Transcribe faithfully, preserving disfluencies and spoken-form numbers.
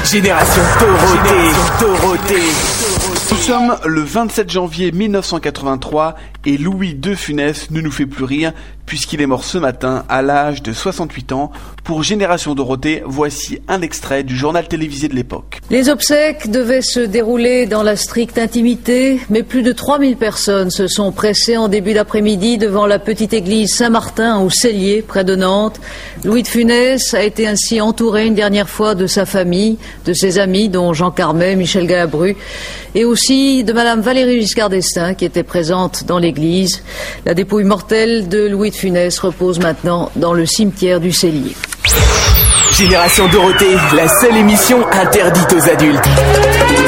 Génération Dorothée. Dorothée. Nous sommes le vingt-sept janvier mille neuf cent quatre-vingt-trois et Louis de Funès ne nous fait plus rire puisqu'il est mort ce matin à l'âge de soixante-huit ans. Pour Génération Dorothée, voici un extrait du journal télévisé de l'époque. Les obsèques devaient se dérouler dans la stricte intimité, mais plus de trois mille personnes se sont pressées en début d'après-midi devant la petite église Saint-Martin au Cellier, près de Nantes. Louis de Funès a été ainsi entouré une dernière fois de sa famille, de ses amis, dont Jean Carmet, Michel Galabru, et aussi de Madame Valérie Giscard d'Estaing, qui était présente dans l'église. La dépouille mortelle de Louis de Funès repose maintenant dans le cimetière du Cellier. Génération Dorothée, la seule émission interdite aux adultes.